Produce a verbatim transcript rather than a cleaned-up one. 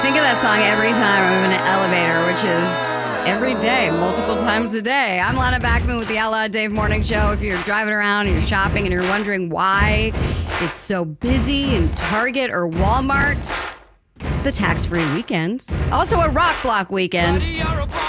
think of that song every time I'm in an elevator, which is every day, multiple times a day. I'm Lana Backman with the Outlaw Dave Morning Show. If you're driving around and you're shopping and you're wondering why it's so busy in Target or Walmart, it's the tax-free weekend. Also a rock block weekend.